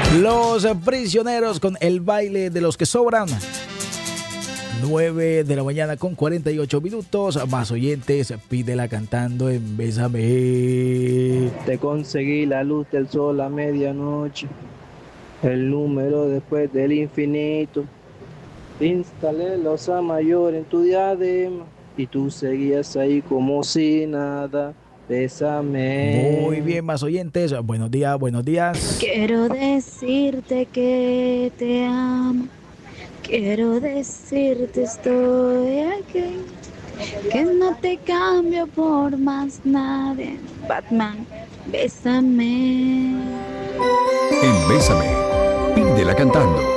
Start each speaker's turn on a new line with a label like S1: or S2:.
S1: Los Prisioneros con el baile de los que sobran. 9 de la mañana con 48 minutos. Más oyentes, pídela cantando en Bésame.
S2: Te conseguí la luz del sol a medianoche, el número después del infinito. Instalé los A mayor en tu diadema y tú seguías ahí como si nada. Bésame.
S1: Muy bien, más oyentes. Buenos días, buenos días.
S3: Quiero decirte que te amo. Quiero decirte estoy aquí. Que no te cambio por más nadie. Batman, bésame.
S4: En Bésame, pídela cantando.